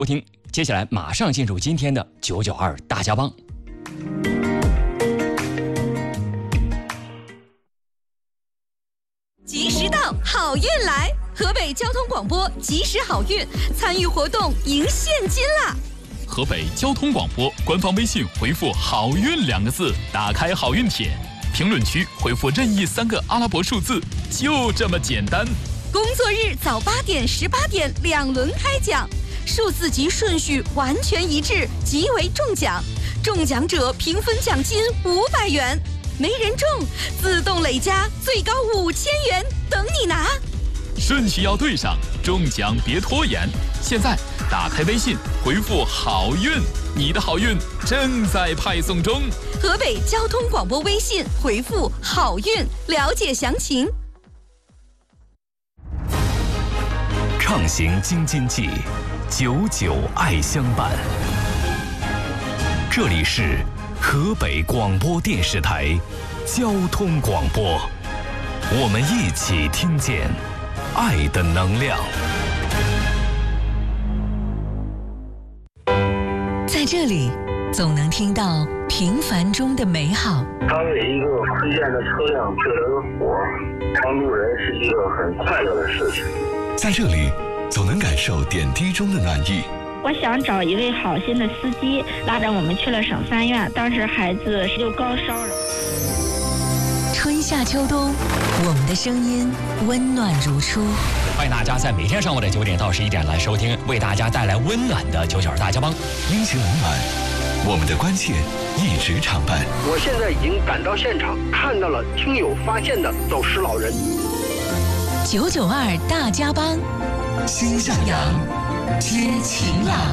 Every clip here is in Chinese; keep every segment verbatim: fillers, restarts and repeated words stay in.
收听，接下来马上进入今天的九九二大家帮。 及时到，好运来！河北交通广播及时好运，参与活动赢现金啦！ 河北交通广播官方微信回复好运两个字，打开好运帖，评论区回复任意三个阿拉伯数字，就这么简单。 工作日早八点、十八点两轮开奖，数字及顺序完全一致，即为中奖。中奖者平分奖金五百元，没人中自动累加，最高五千元等你拿。 顺序要对上，中奖别拖延。现在打开微信回复好运，你的好运正在派送中。 河北交通广播微信回复好运，了解详情。 畅行京津冀，久久爱相伴。这里是河北广播电视台交通广播，我们一起听见爱的能量。 在这里总能听到平凡中的美好。 当为一个亏欠的车辆救了个火，帮助人是一个很快乐的事情。 在这里总能感受点滴中的暖意。 我想找一位好心的司机，拉着我们去了省三院，当时孩子就高烧了。 春夏秋冬，我们的声音温暖如初。 欢迎大家在每天上午的九点到十一点来收听，为大家带来温暖的九九二大家帮。 阴晴冷暖，我们的关切一直常伴。 我现在已经赶到现场，看到了听友发现的走失老人。 九九二大家帮， 心向阳， 知晴朗。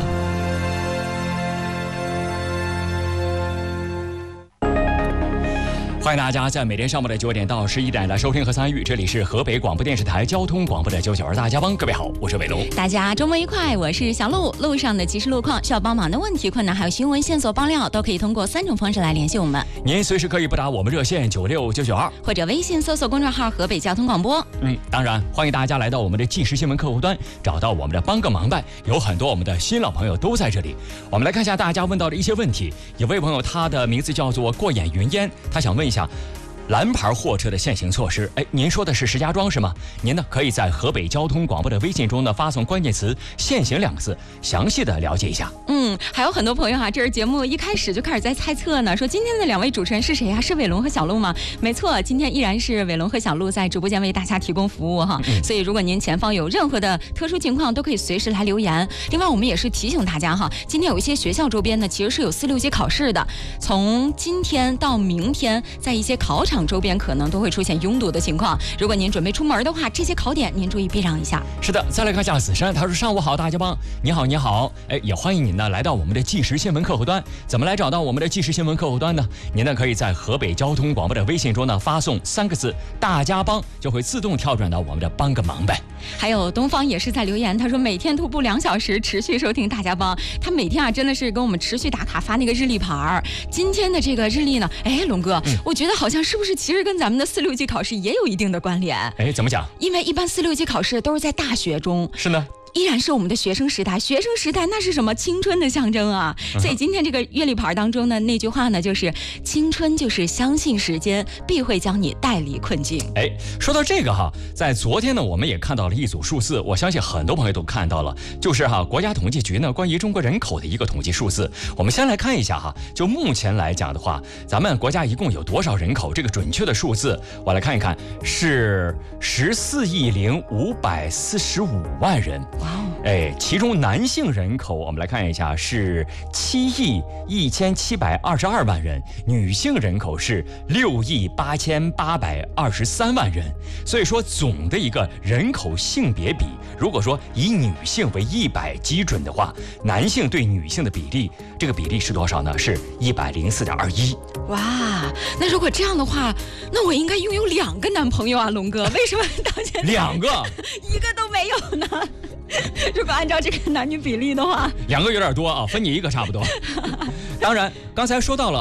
欢迎大家在每天上午的九点到十一点来收听和参与，这里是河北广播电视台交通广播的九九二大家帮。各位好，我是伟龙。 大家周末愉快，我是小鹿。路上的即时路况、需要帮忙的问题、困难，还有新闻线索爆料，都可以通过三种方式来联系我们。 您随时可以拨打我们热线九六九九二， 或者微信搜索公众号河北交通广播。 嗯，当然欢迎大家来到我们的即时新闻客户端，找到我们的帮个忙呗，有很多我们的新老朋友都在这里。我们来看一下大家问到的一些问题。有位朋友，他的名字叫做过眼云烟，他想问一下蓝牌货车的限行措施。哎，您说的是石家庄是吗？您呢可以在河北交通广播的微信中呢发送关键词限行两个字，详细的了解一下。 嗯，还有很多朋友哈，这是节目一开始就开始在猜测呢，说今天的两位主持人是谁呀、啊？是伟龙和小鹿吗？没错，今天依然是伟龙和小鹿在直播间为大家提供服务哈。嗯、所以如果您前方有任何的特殊情况，都可以随时来留言。另外，我们也是提醒大家哈，今天有一些学校周边呢，其实是有四六级考试的，从今天到明天，在一些考场周边可能都会出现拥堵的情况。如果您准备出门的话，这些考点您注意避让一下。 是的，再来看一下子珊，他说上午好，大家帮，你好你好，哎，也欢迎您呢来到我们的即时新闻客户端。怎么来找到我们的即时新闻客户端呢？您呢可以在河北交通广播的微信中呢发送三个字大家帮，就会自动跳转到我们的帮个忙呗。 还有东方也是在留言，他说每天徒步两小时，持续收听大家帮。他每天啊真的是跟我们持续打卡发那个日历牌儿。今天的这个日历呢，哎，龙哥、嗯，我觉得好像是不是其实跟咱们的四六级考试也有一定的关联？ 哎，怎么讲？ 因为一般四六级考试都是在大学中。 是呢。 依然是我们的学生时代，学生时代那是什么？青春的象征啊！嗯、所以今天这个月历牌当中呢，那句话呢，就是青春就是相信时间必会将你带离困境。 哎，说到这个哈，在昨天呢，我们也看到了一组数字，我相信很多朋友都看到了，就是哈，国家统计局呢关于中国人口的一个统计数字。我们先来看一下哈，就目前来讲的话，咱们国家一共有多少人口？这个准确的数字，我来看一看，是十四亿零五百四十五万人。哇哦！哎，其中男性人口我们来看一下是七亿一千七百二十二万人，女性人口是六亿八千八百二十三万人。所以说总的一个人口性别比，如果说以女性为一百基准的话，男性对女性的比例，这个比例是多少呢？是一百零四点二一。 哇，那如果这样的话，那我应该拥有两个男朋友啊，龙哥，为什么到现在两个一个都没有呢？如果按照这个男女比例的话， 两个有点多啊，分你一个差不多。当然，刚才说到了哈，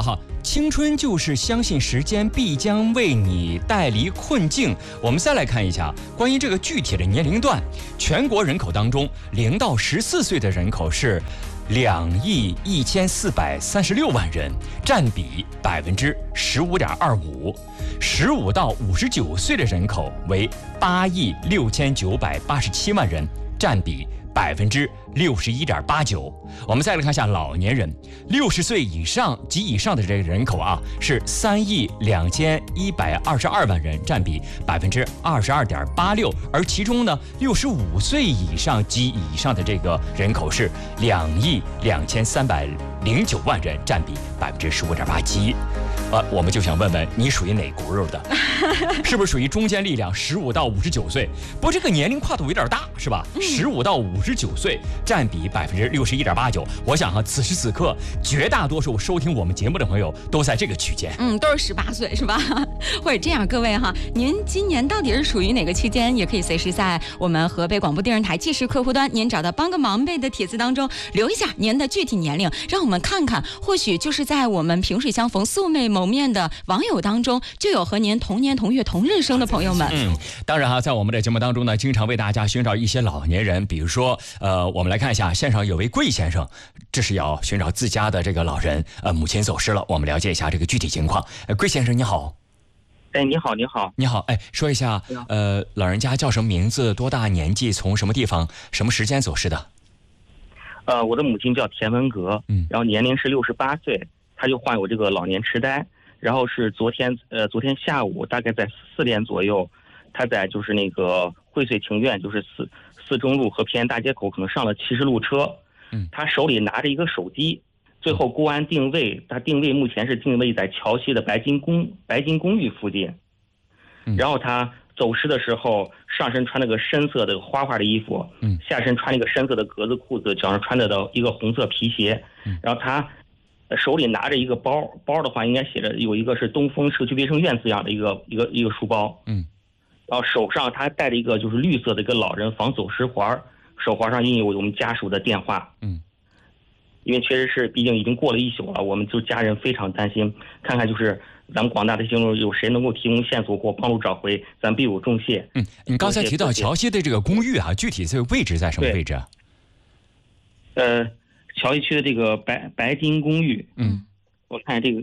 青春就是相信时间必将为你带离困境。我们再来看一下关于这个具体的年龄段，全国人口当中，零到十四岁的人口是两亿一千四百三十六万人，占比百分之十五点二五。十五到五十九岁的人口为八亿六千九百八十七万人，占比百分之六十一点八九。我们再来看一下老年人，六十岁以上及以上的这个人口啊，是三亿两千一百二十二万人，占比百分之二十二点八六。而其中呢，六十五岁以上及以上的这个人口是两亿两千三百零九万人，占比百分之十五点八七。呃，我们就想问问你属于哪轱辘的？是不是属于中坚力量？十五到五十九岁，不过这个年龄跨度有点大，是吧？十五到五十九岁占比百分之六十一点八九。我想哈、啊，此时此刻绝大多数收听我们节目的朋友都在这个区间， 嗯，都是十八岁，是吧？或者这样，各位哈，您今年到底是属于哪个区间？也可以随时在我们河北广播电视台即时客户端，您找到帮个忙呗的帖子当中留一下您的具体年龄，让我们看看，或许就是在我们萍水相逢、素未谋面的网友当中，就有和您同年同月同日生的朋友们。 嗯，当然哈、啊，在我们的节目当中呢，经常为大家寻找一些老年人，比如说，呃，我们来看一下，现场有位桂先生，这是要寻找自家的这个老人，呃，母亲走失了，我们了解一下这个具体情况。呃，桂先生你好。 哎，你好，你好， 你好，哎，说一下，呃，老人家叫什么名字，多大年纪，从什么地方，什么时间走失的？ 呃，我的母亲叫田文革，嗯，然后年龄是六十八岁，她就患有这个老年痴呆，然后是昨天，呃，昨天下午大概在四点左右，她在就是那个惠穗庭院，就是四四中路和平安大街口，可能上了七十路车，嗯，她手里拿着一个手机。最后公安定位，他定位目前是定位在桥西的白金公白金公寓附近。然后他走失的时候，上身穿了个深色的花花的衣服，嗯，下身穿了一个深色的格子裤子，脚上穿的一个红色皮鞋。然后他手里拿着一个包，包的话应该写着有一个是东风社区卫生院字样的一个一个一个书包。嗯，然后手上他戴着一个就是绿色的一个老人防走失环，手环上印有我们家属的电话。嗯。因为确实是，毕竟已经过了一宿了，我们就家人非常担心，看看就是咱们广大的听众有谁能够提供线索或帮助找回，咱必有重谢。 嗯，你刚才提到桥西的这个公寓啊，具体这个位置在什么位置啊？ 呃，桥西区的这个白白金公寓，嗯，我看这个，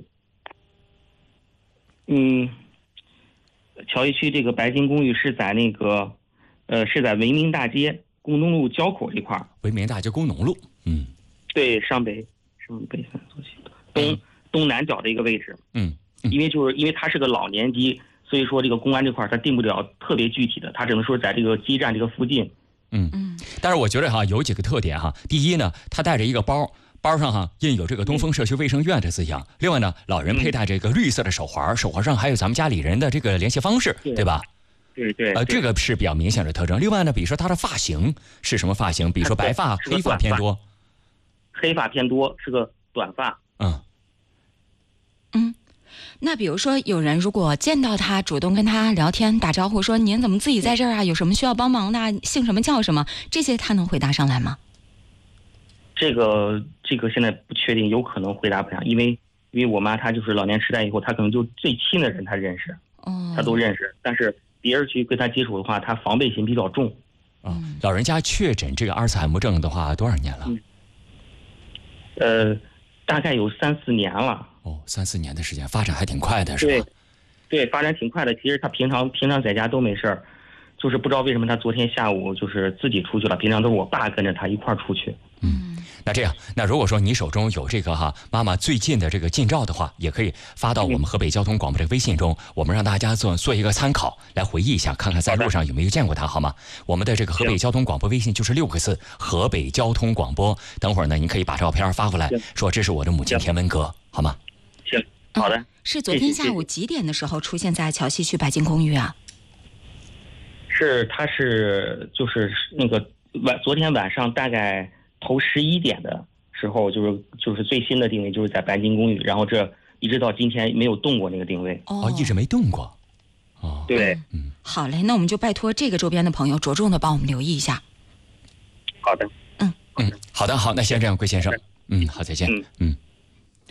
嗯，桥西区这个白金公寓是在那个，呃，是在文明大街工农路交口这块儿。 文明大街工农路，嗯。 对，上北上北三左西东东南角的一个位置，嗯，因为就是因为它是个老年机，所以说这个公安这块它定不了特别具体的，它只能说在这个基站这个附近， 嗯嗯。但是我觉得哈有几个特点哈，第一呢，他带着一个包，包上哈印有这个东风社区卫生院的字样，另外呢，老人佩戴这个绿色的手环，手环上还有咱们家里人的这个联系方式，对, 对吧？ 对对， 呃，这个是比较明显的特征。另外呢，比如说他的发型是什么发型？比如说白发、黑发偏多。 黑发偏多，是个短发。 嗯嗯，那比如说有人如果见到他，主动跟他聊天打招呼，说您怎么自己在这儿啊？有什么需要帮忙的？姓什么叫什么？这些他能回答上来吗？ 这个这个现在不确定，有可能回答不上，因为因为我妈她就是老年痴呆以后，她可能就最亲的人她认识，哦，她都认识，但是别人去跟她接触的话，她防备心比较重。 啊、嗯，老人家确诊这个阿尔茨海默症的话，多少年了？嗯呃，大概有三四年了。 哦，三四年的时间，发展还挺快的，是吧？ 对，对，发展挺快的。其实他平常平常在家都没事儿，就是不知道为什么他昨天下午就是自己出去了。平常都是我爸跟着他一块儿出去。 嗯，那这样，那如果说你手中有这个哈妈妈最近的这个近照的话，也可以发到我们河北交通广播这个微信中，嗯、我们让大家做做一个参考，来回忆一下，看看在路上有没有见过他，好吗？我们的这个河北交通广播微信就是六个字：河北交通广播。等会儿呢，您可以把照片发过来，说这是我的母亲田文革，好吗？ 行，好的。 嗯、是昨天下午几点的时候出现在桥西区白金公寓啊？ 是，他是就是那个晚昨天晚上大概头十一点的时候，就是就是最新的定位就是在白金公寓，然后这一直到今天没有动过那个定位。 哦，一直没动过。 哦，对， 嗯，好嘞，那我们就拜托这个周边的朋友着重的帮我们留意一下。 好的， 嗯嗯，好的，好，那先这样，桂先生，嗯，好，再见，嗯。嗯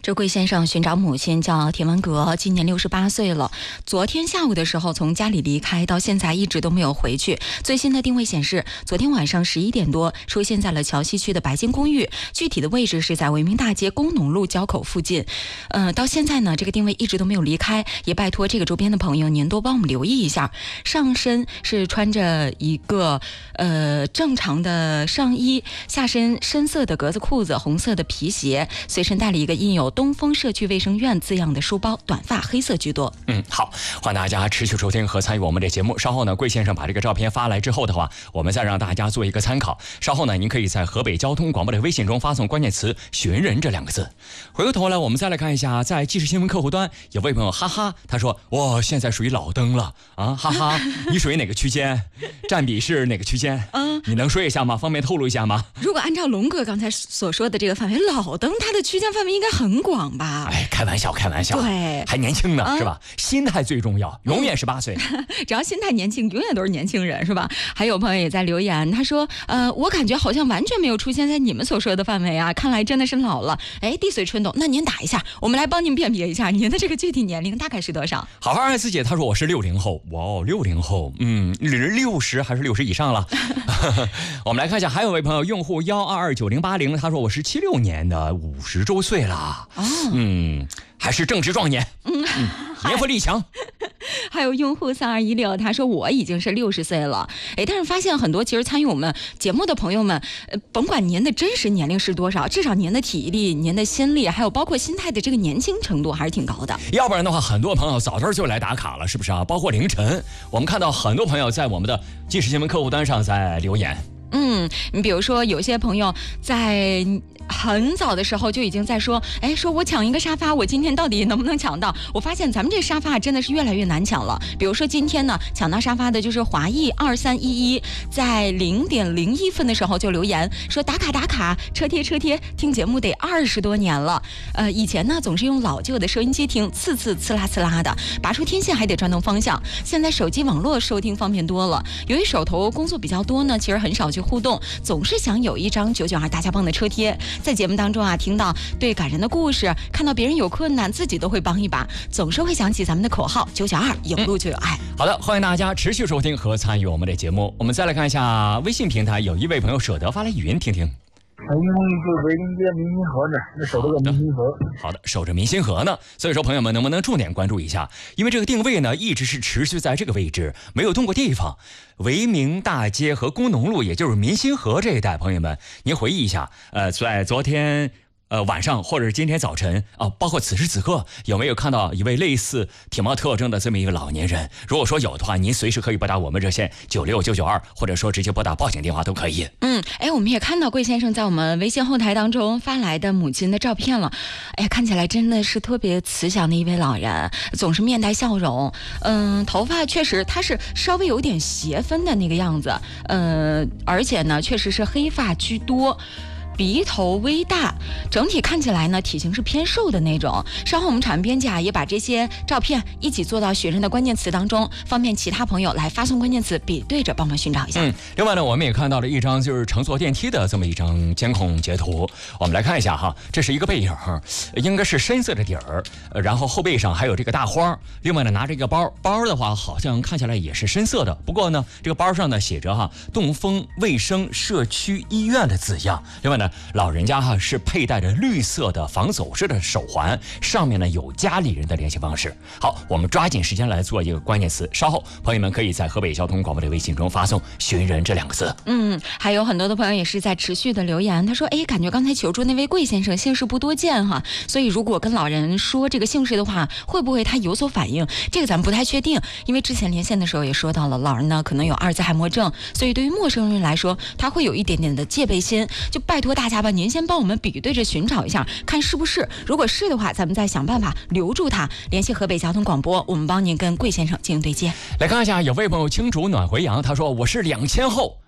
这桂先生寻找母亲叫田文革，今年六十八岁了。昨天下午的时候从家里离开，到现在一直都没有回去。最新的定位显示，昨天晚上十一点多出现在了桥西区的白金公寓，具体的位置是在维明大街工农路交口附近。呃，到现在呢，这个定位一直都没有离开，也拜托这个周边的朋友您多帮我们留意一下。上身是穿着一个呃正常的上衣，下身深色的格子裤子，红色的皮鞋，随身带了一个印有东风社区卫生院字样的书包，短发黑色居多。 嗯，好，欢迎大家持续收听和参与我们的节目。稍后呢，桂先生把这个照片发来之后的话，我们再让大家做一个参考。稍后呢，您可以在河北交通广播的微信中发送关键词“寻人”这两个字。回过头来，我们再来看一下，在即时新闻客户端有位朋友哈哈，他说：“哇，现在属于老登了啊，哈哈，你属于哪个区间？占比是哪个区间？嗯，你能说一下吗？方便透露一下吗？” 如果按照龙哥刚才所说的这个范围，老登它的区间范围应该很广吧？ 哎，开玩笑，开玩笑， 对， 还年轻呢， 嗯、 是吧？心态最重要，永远十八岁。 只要心态年轻，永远都是年轻人，是吧？还有朋友也在留言，他说：“呃，我感觉好像完全没有出现在你们所说的范围啊，看来真的是老了。”哎，地随春动，那您打一下，我们来帮您辨别一下您的这个具体年龄大概是多少？ 好好爱自己，他说我是六零后，哇哦，六零后，嗯，六十还是六十以上了？我们来看一下，还有位朋友用户幺二二九零八零，他说我是七六年的，五十周岁了，哦、嗯，还是正值壮年，嗯，嗯年富力强。 还有用户三二一六，他说我已经是六十岁了，哎，但是发现很多其实参与我们节目的朋友们，呃，甭管您的真实年龄是多少，至少您的体力、您的心力，还有包括心态的这个年轻程度还是挺高的。 要不然的话，很多朋友早早就来打卡了，是不是啊？包括凌晨，我们看到很多朋友在我们的即时新闻客户端上在留言。 嗯，你比如说有些朋友在很早的时候就已经在说，哎，说我抢一个沙发，我今天到底能不能抢到？我发现咱们这沙发真的是越来越难抢了。比如说今天呢，抢到沙发的就是华裔二三一一，在零点零一分的时候就留言说打卡打卡，车贴车贴，听节目得二十多年了。呃，以前呢总是用老旧的收音机听，次次呲啦呲啦的，拔出天线还得转动方向。现在手机网络收听方便多了，由于手头工作比较多呢，其实很少去互动，总是想有一张九九二大家帮的车贴。在节目当中啊，听到对感人的故事，看到别人有困难，自己都会帮一把，总是会想起咱们的口号九九二，有路就有爱、 嗯。好的，欢迎大家持续收听和参与我们的节目。我们再来看一下微信平台，有一位朋友舍得发来语音听听。 因为是维林街明星河这儿，守着个明星河。 好的，守着明星河呢。所以说，朋友们能不能重点关注一下？因为这个定位呢，一直是持续在这个位置，没有动过地方。维明大街和工农路，也就是明星河这一带，朋友们，您回忆一下，呃，在昨天。呃，晚上或者是今天早晨啊，包括此时此刻，有没有看到一位类似体貌特征的这么一个老年人？如果说有的话，您随时可以拨打我们热线九六九九二，或者说直接拨打报警电话都可以。 嗯，哎，我们也看到桂先生在我们微信后台当中发来的母亲的照片了。哎呀，看起来真的是特别慈祥的一位老人，总是面带笑容。嗯，头发确实他是稍微有点斜分的那个样子，呃，而且呢，确实是黑发居多。鼻头微大，整体看起来呢体型是偏瘦的那种。稍后我们产编辑啊也把这些照片一起做到寻人的关键词当中，方便其他朋友来发送关键词比对着帮忙寻找一下。 嗯，另外呢，我们也看到了一张就是乘坐电梯的这么一张监控截图，我们来看一下哈，这是一个背影，应该是深色的底儿，然后后背上还有这个大花。另外呢，拿着一个包，包的话好像看起来也是深色的，不过呢，这个包上呢写着哈东风卫生社区医院的字样。另外呢。老人家哈是佩戴着绿色的防走失的手环，上面呢有家里人的联系方式。好，我们抓紧时间来做一个关键词，稍后朋友们可以在河北交通广播的微信中发送“寻人”这两个字。 嗯，还有很多的朋友也是在持续的留言，他说：“哎，感觉刚才求助那位桂先生姓氏不多见哈，所以如果跟老人说这个姓氏的话，会不会他有所反应？这个咱们不太确定，因为之前连线的时候也说到了，老人呢可能有阿尔兹海默症，所以对于陌生人来说，他会有一点点的戒备心，就拜托大家吧，您先帮我们比对着寻找一下，看是不是。如果是的话，咱们再想办法留住他，联系河北交通广播，我们帮您跟桂先生进行对接。 来看一下，有位朋友青竹暖回阳，他说我是两千后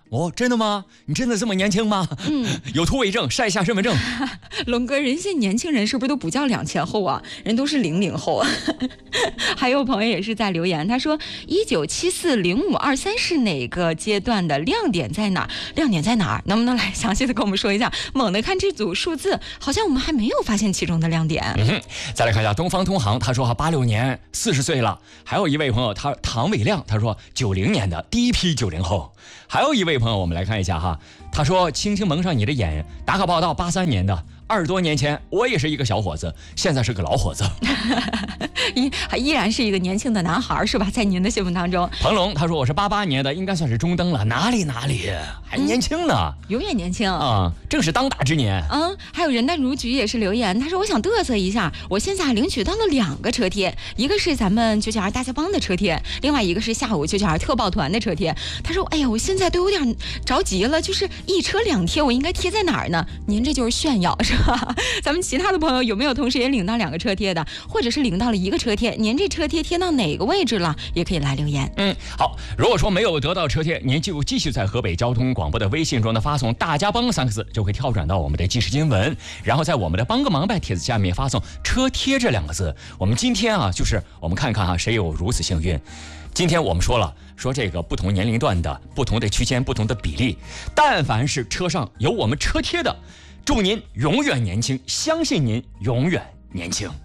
哦，真的吗？你真的这么年轻吗？嗯，有突围症，晒一下身份证。 龙哥，人现在年轻人是不是都不叫两千后啊？人都是零零后啊。还有朋友也是在留言，他说一九七四零五二三是哪个阶段的？亮点在哪？亮点在哪儿？能不能来详细的跟我们说一下？猛地看这组数字，好像我们还没有发现其中的亮点。 嗯，再来看一下东方通航，他说八六年四十岁了。还有一位朋友，他唐伟亮，他说九零年的第一批九零后。还有一位朋友，我们来看一下哈，他说轻轻蒙上你的眼，打卡报道八三年的。二十多年前，我也是一个小伙子，现在是个老伙子， 依依然是一个年轻的男孩，是吧？在您的心目当中， 彭龙他说我是八八年的，应该算是中登了，哪里哪里，还年轻呢，嗯、 永远年轻啊、嗯，正是当打之年。 嗯，还有人淡如菊也是留言，他说我想嘚瑟一下，我现在领取到了两个车贴，一个是咱们九九二大家帮的车贴，另外一个是下午九九二特报团的车贴。他说，哎呀，我现在都有点着急了，就是一车两贴，我应该贴在哪儿呢？您这就是炫耀是吧？咱们其他的朋友有没有同时也领到两个车贴的，或者是领到了一个车贴？您这车贴贴到哪个位置了？也可以来留言。 嗯，好，如果说没有得到车贴，您就继续在河北交通广播的微信中呢发送大家帮三个字，就会跳转到我们的即时新闻，然后在我们的帮个忙呗帖子下面发送车贴这两个字。我们今天啊，就是我们看看啊，谁有如此幸运。今天我们说了，说这个不同年龄段的不同的区间不同的比例，但凡是车上有我们车贴的，祝您永远年轻，相信您永远年轻。